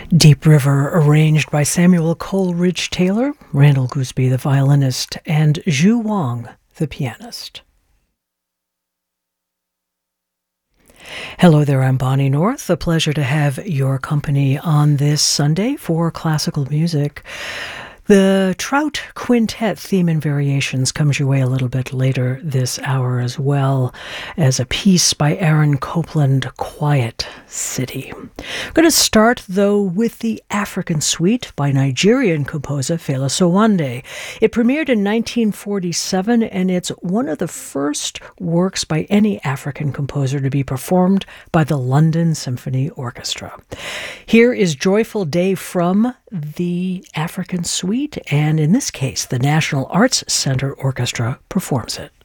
Deep River, arranged by Samuel Coleridge Taylor, Randall Gooseby, the violinist, and Zhu Wang, the pianist. Hello there, I'm Bonnie North. A pleasure to have your company on this Sunday for classical music. The Trout Quintet theme and variations comes your way a little bit later this hour as well as a piece by Aaron Copland, Quiet City. I'm going to start, though, with the African Suite by Nigerian composer Fela Sowande. It premiered in 1947, and it's one of the first works by any African composer to be performed by the London Symphony Orchestra. Here is Joyful Day from the African Suite, and in this case, the National Arts Center Orchestra performs it.